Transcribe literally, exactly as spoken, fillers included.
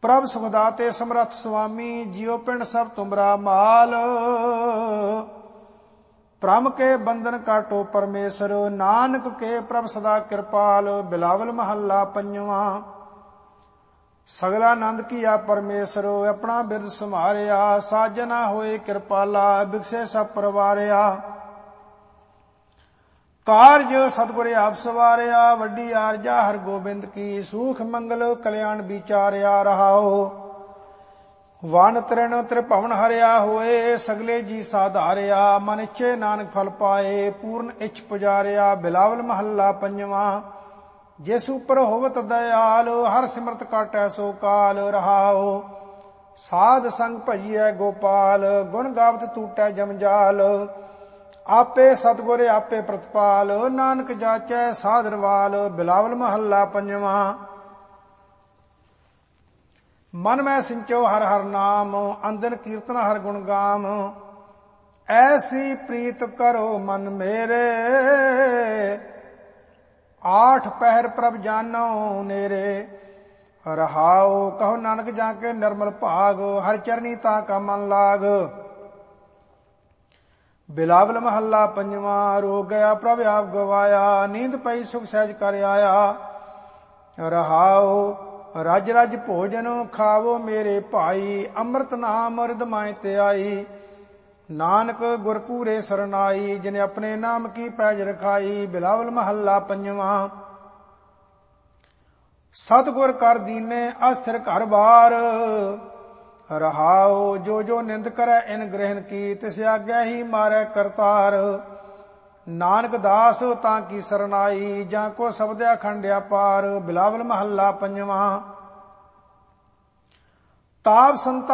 ਪ੍ਰਭ ਸੁਖਦਾਤੇ ਸਮਰੱਥ ਸੁਆਮੀ, ਜਿਉ ਪਿੰਡ ਸਭ ਤੁਮਰਾ ਮਾਲ। ਭ੍ਰਮ ਕੇ ਬੰਧਨ ਕਾਟੋ ਪਰਮੇਸ਼ਰ, ਨਾਨਕ ਕੇ ਪ੍ਰਭ ਸਦਾ ਕਿਰਪਾਲ। ਬਿਲਾਵਲ ਮਹੱਲਾ ਪੰਜਵਾਂ। ਸਗਲਾ ਆਨੰਦ ਕੀਆ ਪਰਮੇਸ਼ਰ, ਆਪਣਾ ਬਿਰਦ ਸੰਭਾਰਿਆ। ਸਾਜਨਾ ਹੋਏ ਕਿਰਪਾਲਾ, ਬਿਕਸੇ ਸਭ ਪਰਵਾਰਿਆ। ਕਾਰਜ ਸਤਿਗੁਰ ਆਪ ਸਵਾਰਿਆ, ਵੱਡੀ ਆਰਜਾ ਹਰ ਗੋਬਿੰਦ ਕੀ। ਸੂਖ ਮੰਗਲ ਕਲਿਆਣ ਵਿਚਾਰਿਆ ਰਹਾਓ। ਵਨ ਤ੍ਰਿਣ ਤ੍ਰਿਭਵਨ ਹਰਿਆ ਹੋਏ, ਸਗਲੇ ਜੀ ਸਾਧਾਰਿਆ। ਮਨ ਇੱਛੇ ਨਾਨਕ ਫਲ ਪਾਏ, ਪੂਰਨ ਇੱਛ ਪੁਜਾਰਿਆ। ਬਿਲਾਵਲ ਮਹੱਲਾ ਪੰਜਵਾਂ। ਜਿਸ ਉਪਰ ਹੋਵਤ ਦਇਆਲ, ਹਰ ਸਿਮਰਤ ਕਾਟੈ ਸੋ ਕਾਲ ਰਹਾਓ। ਸਾਧ ਸੰਗ ਭਜੀਐ ਗੋਪਾਲ, ਗੁਣ ਗਾਵਤ ਟੂਟੈ ਜਮਜਾਲ। ਆਪੇ ਸਤਿਗੁਰ ਆਪੇ ਪ੍ਰਤਪਾਲ, ਨਾਨਕ ਜਾਚੈ ਸਾਧਰਵਾਲ। ਬਿਲਾਵਲ ਮਹੱਲਾ ਪੰਜਵਾਂ। ਮਨ ਮੈਂ ਸਿੰਚੋ ਹਰ ਹਰ ਨਾਮ, ਅੰਦਨ ਕੀਰਤਨ ਹਰ ਗੁਣ ਗਾਮ। ਐਸੀ ਪ੍ਰੀਤ ਕਰੋ ਮਨ ਮੇਰੇ, ਆਠ ਪਹਿਰ ਪ੍ਰਭ ਜਾਨੋ ਨੇਰੇ। ਰਹਾਉ ਕਹੋ ਨਾਨਕ ਜਾ ਕੇ ਨਿਰਮਲ ਭਾਗ, ਹਰ ਚਰਨੀ ਤਾ ਕਾ ਮਨ ਲਾਗ। ਬਿਲਾਵਲ ਮਹੱਲਾ ਪੰਜਵਾਂ। ਰੋ ਗਿਆ ਪ੍ਰਭ ਆਪ ਗਵਾਇਆ, ਨੀਂਦ ਪਈ ਸੁਖ ਸਹਿਜ ਕਰ ਆਇਆ। ਰਹਾਉ ਰਜ ਰਜ ਭੋਜਨ ਖਾਵੋ ਮੇਰੇ ਭਾਈ, ਅੰਮ੍ਰਿਤ ਨਾਮ ਰਿਦ ਮਾਹਿ ਤੇ ਆਈ। ਨਾਨਕ ਗੁਰ ਪੂਰੇ ਸਰਨਾਈ, ਜਿਨੇ ਆਪਣੇ ਨਾਮ ਕੀ ਪੈਜ ਰਖਾਈ। ਬਿਲਾਵਲ ਮਹੱਲਾ ਪੰਜਵਾਂ। ਸਤਿਗੁਰ ਕਰ ਦੀਨੇ ਅਸਥਿਰ ਘਰ ਬਾਰ। ਰਹਾਉ ਜੋ ਜੋ ਨਿੰਦ ਕਰੈ ਇਨ ਗ੍ਰਹਿਣ ਕੀ, ਤਿਸ ਆਗਿਆ ਹੀ ਮਾਰੈ ਕਰਤਾਰ। ਨਾਨਕ ਦਾਸ ਤਾਂ ਕੀ ਸਰਨਾਈ, ਜਾਂ ਕੋ ਸ਼ਬਦ ਅਖੰਡਿਆ ਪਾਰ। ਬਿਲਾਵਲ ਮਹੱਲਾ ਪੰਜਵਾਂ। ਤਾਪ ਸੰਤਾ